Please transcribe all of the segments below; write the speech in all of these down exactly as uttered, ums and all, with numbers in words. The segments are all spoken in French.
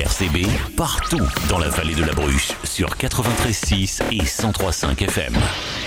R C B, partout dans la vallée de la Bruche, sur quatre-vingt-treize six et cent trois cinq F M.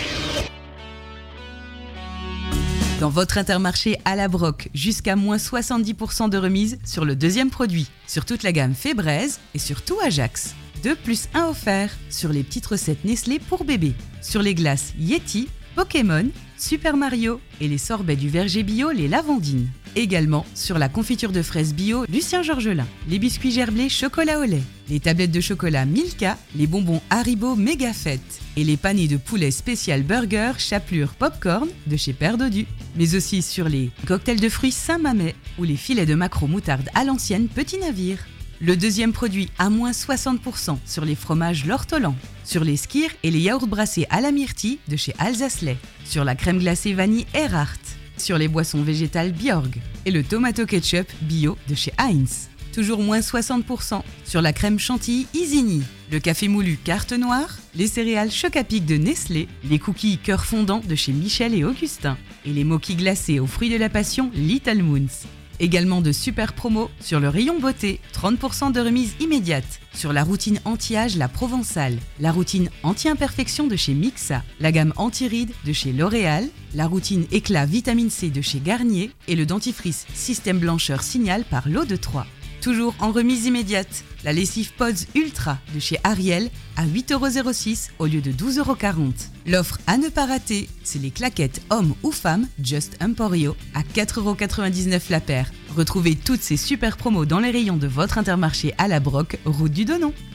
Dans votre Intermarché à la Broc, jusqu'à moins soixante-dix pour cent de remise sur le deuxième produit, sur toute la gamme Fébraise et sur tout Ajax. deux plus un offert sur les petites recettes Nestlé pour bébé, sur les glaces Yeti, Pokémon, Super Mario et les sorbets du verger bio Les Lavandines. Également sur la confiture de fraises bio Lucien Georgelin, les biscuits gerblés chocolat au lait, les tablettes de chocolat Milka, les bonbons Haribo Méga Fête et les paniers de poulet spécial burger chapelure popcorn de chez Père Dodu. Mais aussi sur les cocktails de fruits Saint-Mamet ou les filets de maquereau moutarde à l'ancienne Petit Navire. Le deuxième produit à moins soixante pour cent sur les fromages L'Ortolan, sur les skyrs et les yaourts brassés à la myrtille de chez Alsace-Lait, sur la crème glacée vanille Erhardt, sur les boissons végétales Bjorg et le tomato ketchup bio de chez Heinz. Toujours moins soixante pour cent sur la crème chantilly Isigny, le café moulu Carte Noire, les céréales Choc-à-Pic de Nestlé, les cookies cœur fondant de chez Michel et Augustin et les moquis glacés aux fruits de la passion Little Moons. Également de super promos sur le rayon beauté, trente pour cent de remise immédiate sur la routine anti-âge La Provençale, la routine anti-imperfection de chez Mixa, la gamme anti-rides de chez L'Oréal, la routine éclat vitamine C de chez Garnier et le dentifrice système blancheur Signal par l'eau de Troyes. Toujours en remise immédiate, la lessive Pods Ultra de chez Ariel à huit euros zéro six au lieu de douze euros quarante. L'offre à ne pas rater, c'est les claquettes hommes ou femmes Just Emporio à quatre euros quatre-vingt-dix-neuf la paire. Retrouvez toutes ces super promos dans les rayons de votre Intermarché à la Broc, route du Donon.